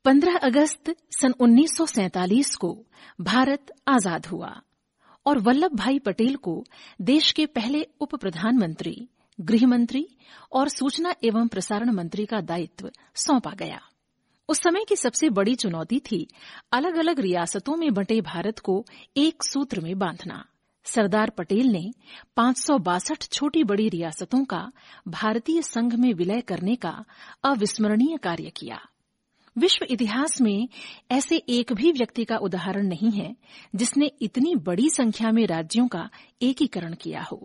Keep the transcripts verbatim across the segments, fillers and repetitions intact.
पंद्रह अगस्त सन उन्नीस सौ सैंतालीस को भारत आजाद हुआ और वल्लभ भाई पटेल को देश के पहले उप प्रधानमंत्री, गृह मंत्री और सूचना एवं प्रसारण मंत्री का दायित्व सौंपा गया। उस समय की सबसे बड़ी चुनौती थी अलग अलग रियासतों में बंटे भारत को एक सूत्र में बांधना। सरदार पटेल ने पांच सौ बासठ छोटी बड़ी रियासतों का भारतीय संघ में विलय करने का अविस्मरणीय कार्य किया। विश्व इतिहास में ऐसे एक भी व्यक्ति का उदाहरण नहीं है जिसने इतनी बड़ी संख्या में राज्यों का एकीकरण किया हो।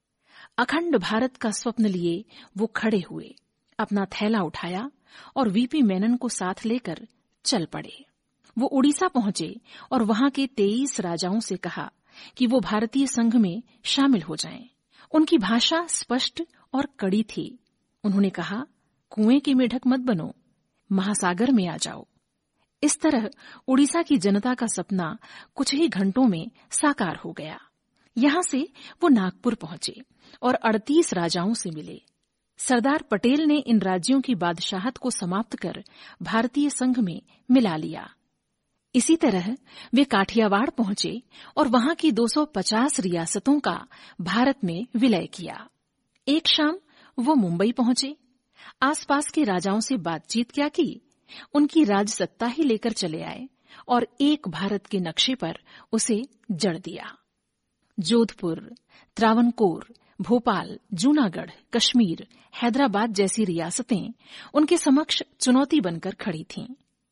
अखंड भारत का स्वप्न लिए वो खड़े हुए, अपना थैला उठाया और वीपी मेनन को साथ लेकर चल पड़े। वो उड़ीसा पहुंचे और वहां के तेईस राजाओं से कहा कि वो भारतीय संघ में शामिल हो जाएं। उनकी भाषा स्पष्ट और कड़ी थी। उन्होंने कहा, कुएं की मेढक मत बनो, महासागर में आ जाओ। इस तरह उड़ीसा की जनता का सपना कुछ ही घंटों में साकार हो गया। यहां से वो नागपुर पहुंचे और अड़तीस राजाओं से मिले। सरदार पटेल ने इन राज्यों की बादशाहत को समाप्त कर भारतीय संघ में मिला लिया। इसी तरह वे काठियावाड़ पहुंचे और वहां की दो सौ पचास रियासतों का भारत में विलय किया। एक शाम वो मुंबई पहुंचे। आसपास के राजाओं से बातचीत क्या की, उनकी राजसत्ता ही लेकर चले आए और एक भारत के नक्शे पर उसे जड़ दिया। जोधपुर, त्रावणकोर, भोपाल, जूनागढ़, कश्मीर, हैदराबाद जैसी रियासतें उनके समक्ष चुनौती बनकर खड़ी थीं।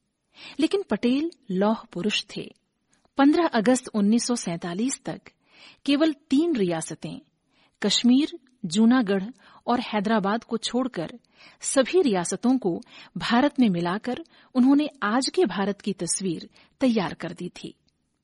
लेकिन पटेल लौह पुरुष थे। पंद्रह अगस्त उन्नीस सौ सैंतालीस तक केवल तीन रियासतें, कश्मीर, जूनागढ़ और हैदराबाद को छोड़कर सभी रियासतों को भारत में मिलाकर उन्होंने आज के भारत की तस्वीर तैयार कर दी थी।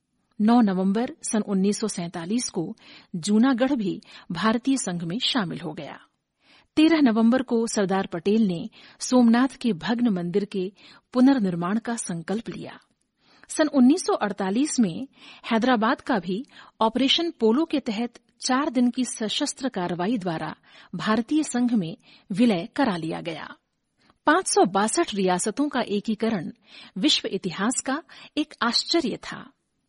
नौ नवंबर सन उन्नीस सौ सैंतालीस को जूनागढ़ भी भारतीय संघ में शामिल हो गया। तेरह नवंबर को सरदार पटेल ने सोमनाथ के भग्न मंदिर के पुनर्निर्माण का संकल्प लिया। सन उन्नीस सौ अड़तालीस में हैदराबाद का भी ऑपरेशन पोलो के तहत चार दिन की सशस्त्र कार्रवाई द्वारा भारतीय संघ में विलय करा लिया गया। पांच सौ बासठ रियासतों का एकीकरण विश्व इतिहास का एक आश्चर्य था।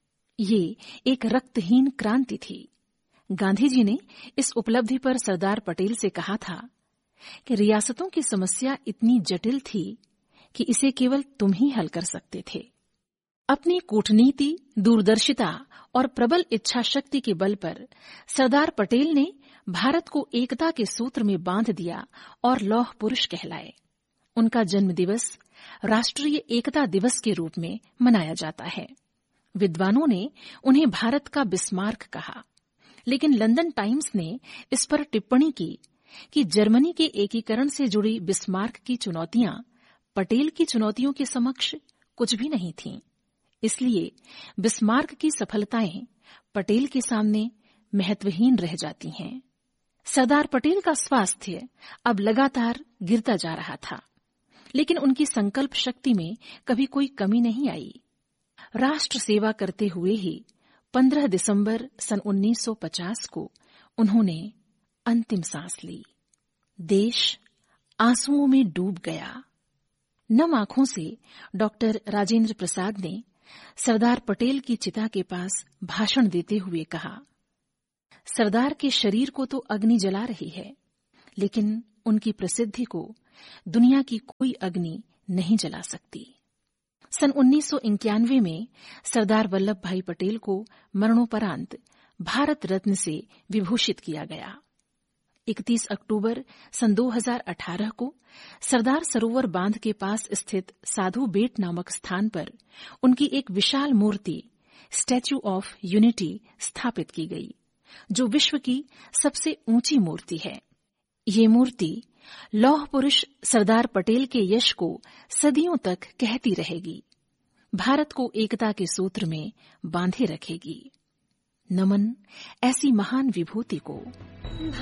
ये एक रक्तहीन क्रांति थी। गांधी जी ने इस उपलब्धि पर सरदार पटेल से कहा था कि रियासतों की समस्या इतनी जटिल थी कि इसे केवल तुम ही हल कर सकते थे। अपनी कूटनीति, दूरदर्शिता और प्रबल इच्छा शक्ति के बल पर सरदार पटेल ने भारत को एकता के सूत्र में बांध दिया और लौह पुरुष कहलाए। उनका जन्मदिवस राष्ट्रीय एकता दिवस के रूप में मनाया जाता है। विद्वानों ने उन्हें भारत का बिस्मार्क कहा, लेकिन लंदन टाइम्स ने इस पर टिप्पणी की कि जर्मनी के एकीकरण से जुड़ी बिस्मार्क की चुनौतियां पटेल की चुनौतियों के समक्ष कुछ भी नहीं थीं। इसलिए बिस्मार्क की सफलताएं पटेल के सामने महत्वहीन रह जाती हैं। सरदार पटेल का स्वास्थ्य अब लगातार गिरता जा रहा था, लेकिन उनकी संकल्प शक्ति में कभी कोई कमी नहीं आई। राष्ट्र सेवा करते हुए ही पंद्रह दिसंबर सन उन्नीस सौ पचास को उन्होंने अंतिम सांस ली। देश आंसुओं में डूब गया। नम आंखों से डॉक्टर राजेंद्र प्रसाद ने सरदार पटेल की चिता के पास भाषण देते हुए कहा, सरदार के शरीर को तो अग्नि जला रही है, लेकिन उनकी प्रसिद्धि को दुनिया की कोई अग्नि नहीं जला सकती। सन उन्नीस सौ इक्यानवे में सरदार वल्लभ भाई पटेल को मरणोपरांत भारत रत्न से विभूषित किया गया। इकतीस अक्टूबर सन दो हज़ार अठारह को सरदार सरोवर बांध के पास स्थित साधु बेट नामक स्थान पर उनकी एक विशाल मूर्ति स्टैच्यू ऑफ यूनिटी स्थापित की गई, जो विश्व की सबसे ऊंची मूर्ति है। ये मूर्ति लौह पुरुष सरदार पटेल के यश को सदियों तक कहती रहेगी, भारत को एकता के सूत्र में बांधे रखेगी। नमन ऐसी महान विभूति को।